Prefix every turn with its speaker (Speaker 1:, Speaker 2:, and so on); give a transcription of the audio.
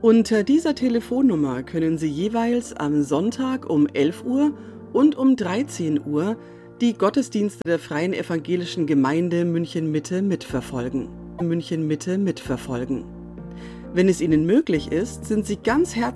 Speaker 1: Unter dieser Telefonnummer können Sie jeweils am Sonntag um 11 Uhr und um 13 Uhr die Gottesdienste der Freien Evangelischen Gemeinde München-Mitte mitverfolgen. Wenn es Ihnen möglich ist, sind Sie ganz herzlich